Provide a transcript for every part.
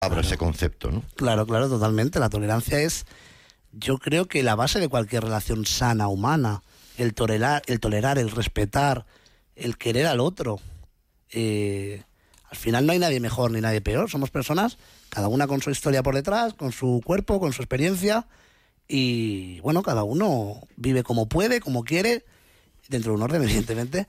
Abra ese concepto, ¿no? Claro, totalmente. La tolerancia es, yo creo que la base de cualquier relación sana humana. El tolerar, el respetar, el querer al otro. Al final no hay nadie mejor ni nadie peor. Somos personas, cada una con su historia por detrás, con su cuerpo, con su experiencia. Y bueno, cada uno vive como puede, como quiere, dentro de un orden, evidentemente.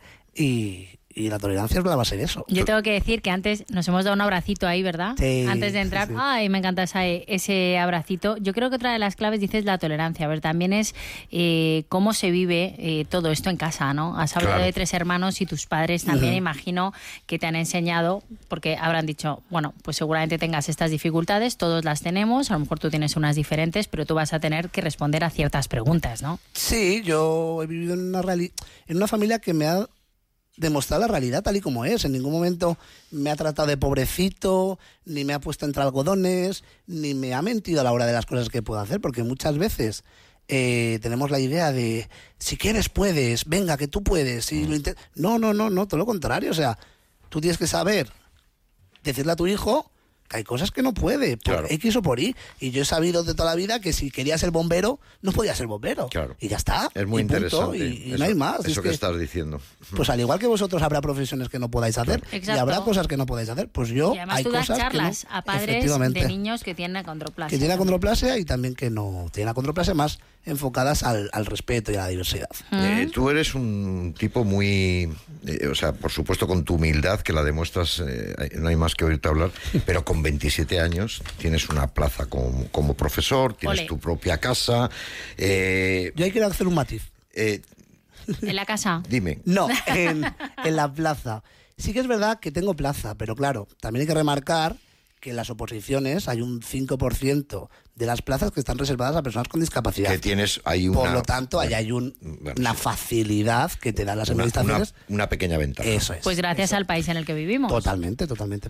Y la tolerancia es la base de eso. Yo tengo que decir que antes nos hemos dado un abracito ahí, ¿verdad? Sí, antes de entrar. sí. Ay, me encanta ese abracito. Yo creo que otra de las claves, dices, la tolerancia. A ver, también es cómo se vive todo esto en casa, ¿no? Has hablado de 3 hermanos y tus padres también, imagino que te han enseñado, porque habrán dicho, bueno, pues seguramente tengas estas dificultades, todos las tenemos, a lo mejor tú tienes unas diferentes, pero tú vas a tener que responder a ciertas preguntas, ¿no? Sí, yo he vivido en una familia que me ha demostrar la realidad tal y como es. En ningún momento me ha tratado de pobrecito, ni me ha puesto entre algodones, ni me ha mentido a la hora de las cosas que puedo hacer, porque muchas veces tenemos la idea de si quieres puedes, venga que tú puedes, y no, todo lo contrario. O sea, tú tienes que saber decirle a tu hijo que hay cosas que no puede, por X o por Y. Y yo he sabido de toda la vida que si quería ser bombero, no podía ser bombero. Claro. Y ya está. Es muy interesante. Y no hay más. Eso que estás diciendo. Pues al igual que vosotros habrá profesiones que no podáis hacer, y habrá cosas que no podáis hacer. Pues yo, y además hay tú das cosas charlas que no, a padres de niños que tienen achondroplasia. Que tienen achondroplasia y también que no tienen achondroplasia, más enfocadas al respeto y a la diversidad. Tú eres un tipo muy... o sea, por supuesto con tu humildad, que la demuestras, no hay más que oírte hablar, pero con 27 años tienes una plaza como profesor, tienes tu propia casa. Yo ahí quiero hacer un matiz. ¿En la casa? Dime. No, en la plaza. Sí que es verdad que tengo plaza, pero claro, también hay que remarcar que en las oposiciones hay un 5% de las plazas que están reservadas a personas con discapacidad. Que tienes ahí una... Por lo tanto, ahí hay una facilidad que te dan las administraciones. Una pequeña ventaja. Eso es. Pues gracias al país en el que vivimos. Totalmente.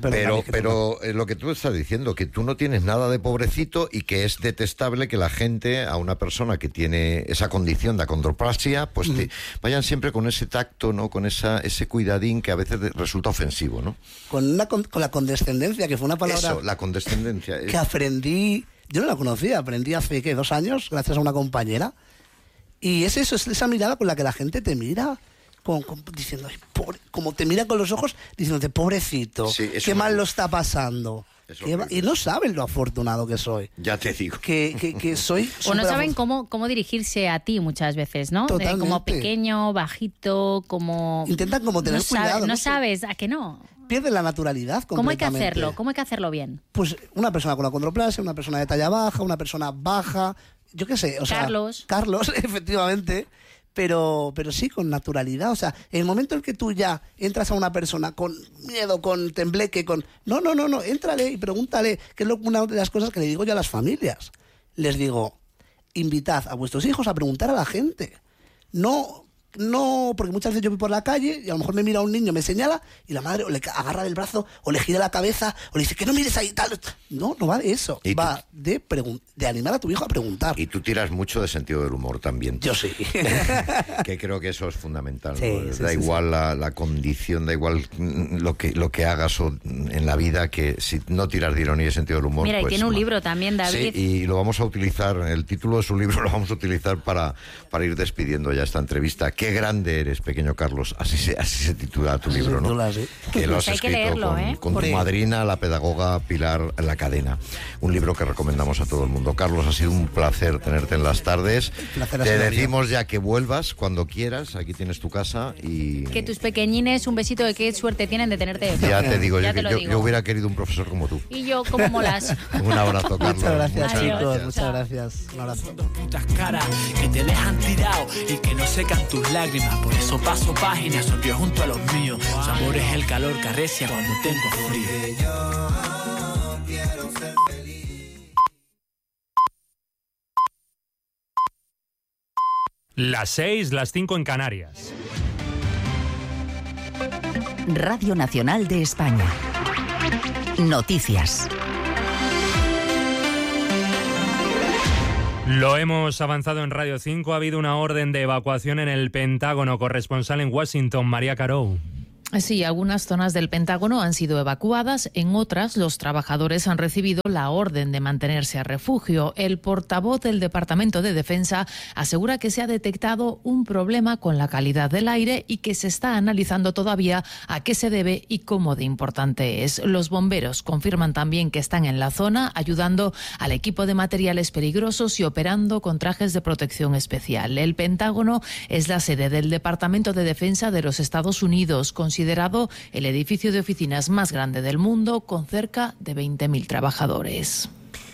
Pero lo que tú estás diciendo, que tú no tienes nada de pobrecito y que es detestable que la gente, a una persona que tiene esa condición de achondroplasia, pues vayan siempre con ese tacto, ¿no? Con ese cuidadín que a veces resulta ofensivo, ¿no? Con la condescendencia, que fue una palabra... Eso, la condescendencia. Que aprendí... Yo no la conocía, aprendí hace 2 años, gracias a una compañera. Y es eso, es esa mirada con la que la gente te mira, diciendo, pobre, como te mira con los ojos, diciéndote, pobrecito, qué mal lo está pasando. Y no saben lo afortunado que soy. Ya te digo. Que soy... O no saben cómo dirigirse a ti muchas veces, ¿no? Como pequeño, bajito, como... Intentan como tener cuidado. No sabes, ¿a qué no? Pierden la naturalidad completamente. ¿Cómo hay que hacerlo bien? Pues una persona con achondroplasia, una persona de talla baja, una persona baja, yo qué sé. Carlos, efectivamente. Pero sí, con naturalidad. O sea, en el momento en que tú ya entras a una persona con miedo, con tembleque, No, éntrale y pregúntale, que es una de las cosas que le digo yo a las familias. Les digo, invitad a vuestros hijos a preguntar a la gente. No, porque muchas veces yo voy por la calle y a lo mejor me mira un niño, me señala y la madre o le agarra del brazo o le gira la cabeza o le dice que no mires ahí tal. No va de eso. Va de animar a tu hijo a preguntar. Y tú tiras mucho de sentido del humor también. Yo sí. Que creo que eso es fundamental. Sí, ¿no? sí, da igual la condición, da igual lo que hagas en la vida, que si no tiras de ironía y sentido del humor... Mira, pues, y tiene un libro también, David. Sí, y lo vamos a utilizar, el título de su libro lo vamos a utilizar para ir despidiendo ya esta entrevista. Qué grande eres, pequeño Carlos. Así se titula tu libro, ¿no? Sí. Que lo has hay que escrito leerlo, con tu madrina, la pedagoga Pilar La Cadena. Un libro que recomendamos a todo el mundo. Carlos, ha sido un placer tenerte en las tardes. Te decimos ya que vuelvas cuando quieras. Aquí tienes tu casa y... Que tus pequeñines, un besito, de qué suerte tienen de tenerte. Ya te digo, yo hubiera querido un profesor como tú. Y yo, como molas. Un abrazo, Carlos. Muchas gracias, Adiós. chicos. Muchas gracias. Un abrazo. Dos putas caras que te dejan tirado y que no secan tus lágrimas. Por eso paso páginas, sonrío junto a los míos. Su amor es el calor que arrecia cuando tengo frío. Yo quiero ser feliz. Las 6, las 5 en Canarias. Radio Nacional de España. Noticias. Lo hemos avanzado en Radio 5. Ha habido una orden de evacuación en el Pentágono. Corresponsal en Washington, María Carou. Sí, algunas zonas del Pentágono han sido evacuadas, en otras los trabajadores han recibido la orden de mantenerse a refugio. El portavoz del Departamento de Defensa asegura que se ha detectado un problema con la calidad del aire y que se está analizando todavía a qué se debe y cómo de importante es. Los bomberos confirman también que están en la zona ayudando al equipo de materiales peligrosos y operando con trajes de protección especial. El Pentágono es la sede del Departamento de Defensa de los Estados Unidos, considerado el edificio de oficinas más grande del mundo, con cerca de 20.000 trabajadores.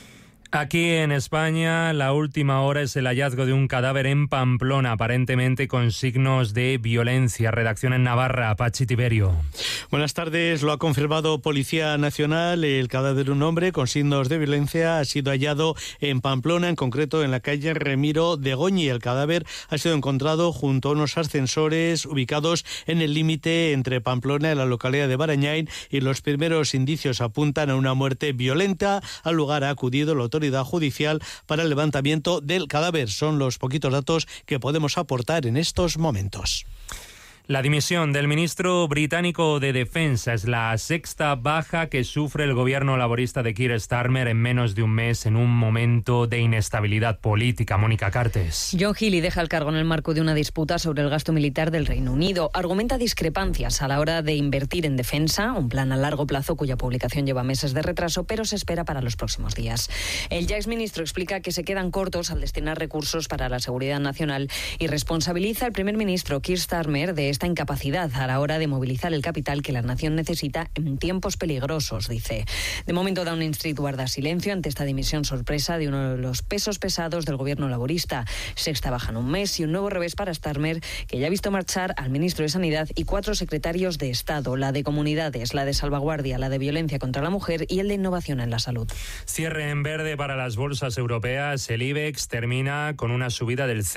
Aquí en España, la última hora es el hallazgo de un cadáver en Pamplona, aparentemente con signos de violencia. Redacción en Navarra, Pachi Tiberio. Buenas tardes. Lo ha confirmado Policía Nacional. El cadáver de un hombre con signos de violencia ha sido hallado en Pamplona, en concreto en la calle Remiro de Goñi. El cadáver ha sido encontrado junto a unos ascensores ubicados en el límite entre Pamplona y la localidad de Barañain, y los primeros indicios apuntan a una muerte violenta. Al lugar ha acudido la autoridad judicial para el levantamiento del cadáver. Son los poquitos datos que podemos aportar en estos momentos. La dimisión del ministro británico de Defensa es la sexta baja que sufre el gobierno laborista de Keir Starmer en menos de un mes, en un momento de inestabilidad política. Mónica Cartes. John Healey deja el cargo en el marco de una disputa sobre el gasto militar del Reino Unido. Argumenta discrepancias a la hora de invertir en defensa, un plan a largo plazo cuya publicación lleva meses de retraso, pero se espera para los próximos días. El ya exministro explica que se quedan cortos al destinar recursos para la seguridad nacional y responsabiliza al primer ministro Keir Starmer de esta incapacidad a la hora de movilizar el capital que la nación necesita en tiempos peligrosos, dice. De momento, Downing Street guarda silencio ante esta dimisión sorpresa de uno de los pesos pesados del gobierno laborista. Sexta baja en un mes y un nuevo revés para Starmer, que ya ha visto marchar al ministro de Sanidad y 4 secretarios de Estado, la de Comunidades, la de Salvaguardia, la de Violencia contra la Mujer y el de Innovación en la Salud. Cierre en verde para las bolsas europeas. El IBEX termina con una subida del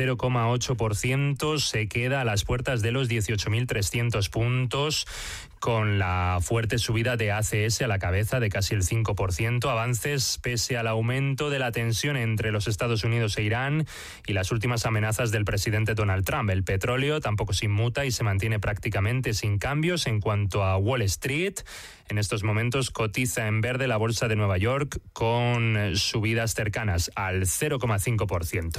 0,8%. Se queda a las puertas de los 18.300 puntos, con la fuerte subida de ACS a la cabeza de casi el 5%. Avances pese al aumento de la tensión entre los Estados Unidos e Irán y las últimas amenazas del presidente Donald Trump. El petróleo tampoco se inmuta y se mantiene prácticamente sin cambios. En cuanto a Wall Street, en estos momentos cotiza en verde la bolsa de Nueva York con subidas cercanas al 0,5%.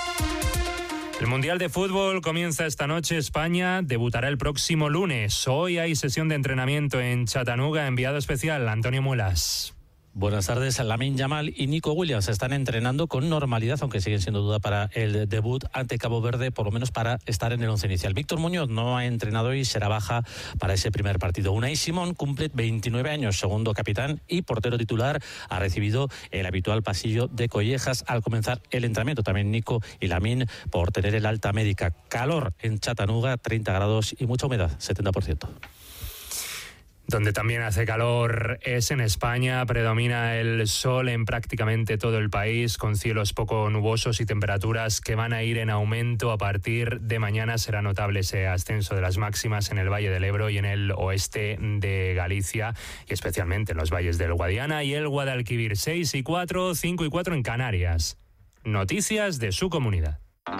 El Mundial de Fútbol comienza esta noche. España debutará el próximo lunes. Hoy hay sesión de entrenamiento en Chattanooga. Enviado especial, Antonio Muelas. Buenas tardes. Lamine Yamal y Nico Williams están entrenando con normalidad, aunque siguen siendo duda para el debut ante Cabo Verde, por lo menos para estar en el once inicial. Víctor Muñoz no ha entrenado y será baja para ese primer partido. Unai Simón cumple 29 años, segundo capitán y portero titular. Ha recibido el habitual pasillo de collejas al comenzar el entrenamiento. También Nico y Lamine por tener el alta médica. Calor en Chattanooga, 30 grados y mucha humedad, 70%. Donde también hace calor es en España. Predomina el sol en prácticamente todo el país, con cielos poco nubosos y temperaturas que van a ir en aumento. A partir de mañana será notable ese ascenso de las máximas en el Valle del Ebro y en el oeste de Galicia, y especialmente en los valles del Guadiana y el Guadalquivir. 6 y 4, 5 y 4 en Canarias. Noticias de su comunidad.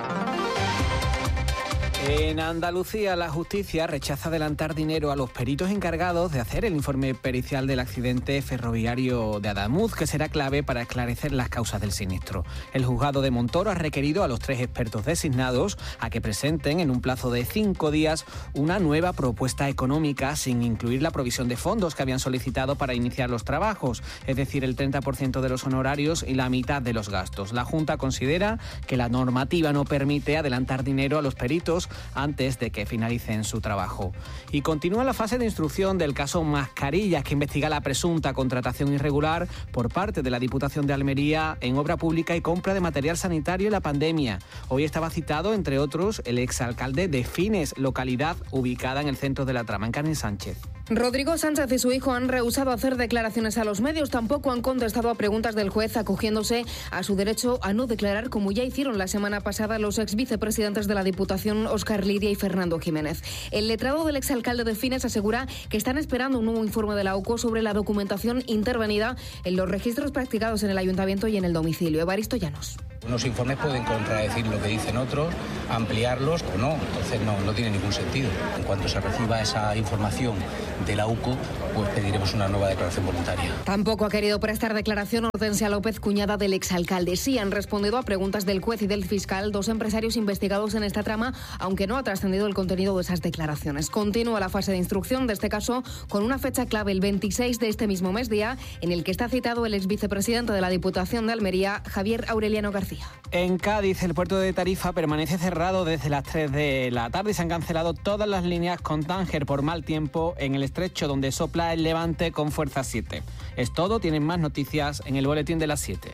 En Andalucía, la justicia rechaza adelantar dinero a los peritos encargados de hacer el informe pericial del accidente ferroviario de Adamuz, que será clave para esclarecer las causas del siniestro. El juzgado de Montoro ha requerido a los 3 expertos designados a que presenten en un plazo de 5 días una nueva propuesta económica, sin incluir la provisión de fondos que habían solicitado para iniciar los trabajos, es decir, el 30% de los honorarios y la mitad de los gastos. La Junta considera que la normativa no permite adelantar dinero a los peritos antes de que finalicen su trabajo. Y continúa la fase de instrucción del caso Mascarillas, que investiga la presunta contratación irregular por parte de la Diputación de Almería en obra pública y compra de material sanitario en la pandemia. Hoy estaba citado, entre otros, el exalcalde de Fines, localidad ubicada en el centro de la trama, en Carmen Sánchez. Rodrigo Sánchez y su hijo han rehusado hacer declaraciones a los medios. Tampoco han contestado a preguntas del juez, acogiéndose a su derecho a no declarar, como ya hicieron la semana pasada los exvicepresidentes de la Diputación, Óscar Lidia y Fernando Jiménez. El letrado del exalcalde de Fines asegura que están esperando un nuevo informe de la OCO sobre la documentación intervenida en los registros practicados en el ayuntamiento y en el domicilio. Evaristo Llanos. Unos informes pueden contradecir lo que dicen otros, ampliarlos o no, entonces no tiene ningún sentido. En cuanto se reciba esa información de la UCO, pues pediremos una nueva declaración voluntaria. Tampoco ha querido prestar declaración Hortensia López, cuñada del exalcalde. Sí han respondido a preguntas del juez y del fiscal, dos empresarios investigados en esta trama, aunque no ha trascendido el contenido de esas declaraciones. Continúa la fase de instrucción de este caso con una fecha clave, el 26 de este mismo mes, día en el que está citado el exvicepresidente de la Diputación de Almería, Javier Aureliano García. En Cádiz, el puerto de Tarifa permanece cerrado desde las 3 de la tarde y se han cancelado todas las líneas con Tánger por mal tiempo en el estrecho, donde sopla el levante con fuerza 7. Es todo, tienen más noticias en el boletín de las 7.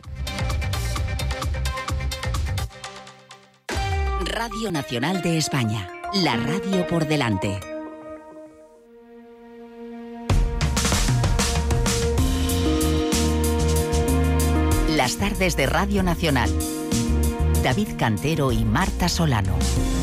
Radio Nacional de España, la radio por delante. Las tardes de Radio Nacional. David Cantero y Marta Solano.